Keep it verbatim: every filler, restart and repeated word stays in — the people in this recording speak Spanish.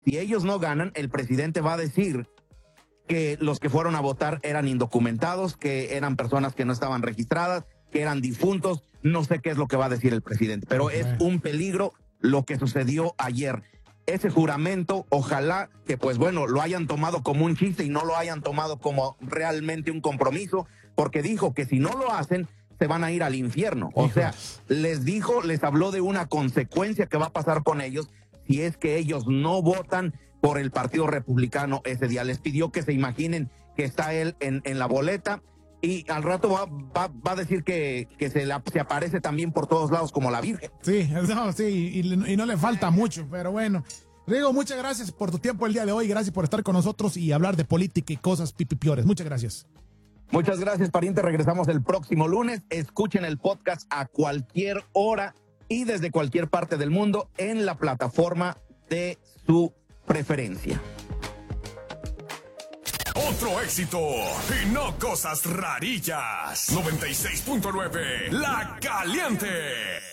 si ellos no ganan, el presidente va a decir que los que fueron a votar eran indocumentados, que eran personas que no estaban registradas, que eran difuntos. No sé qué es lo que va a decir el presidente, pero okay. Es un peligro lo que sucedió ayer. Ese juramento, ojalá que pues bueno, lo hayan tomado como un chiste y no lo hayan tomado como realmente un compromiso, porque dijo que si no lo hacen, se van a ir al infierno. O Hijos. sea, les dijo, les habló de una consecuencia que va a pasar con ellos si es que ellos no votan por el Partido Republicano ese día. Les pidió que se imaginen que está él en, en la boleta y al rato va, va, va a decir que, que se, la, se aparece también por todos lados como la Virgen. Sí, no, sí, y, y no le falta mucho, pero bueno. Rigo, muchas gracias por tu tiempo el día de hoy, gracias por estar con nosotros y hablar de política y cosas pipipiores. Muchas gracias. Muchas gracias, pariente. Regresamos el próximo lunes. Escuchen el podcast a cualquier hora y desde cualquier parte del mundo en la plataforma de su preferencia. Otro éxito y no cosas rarillas. noventa y seis punto nueve La Caliente.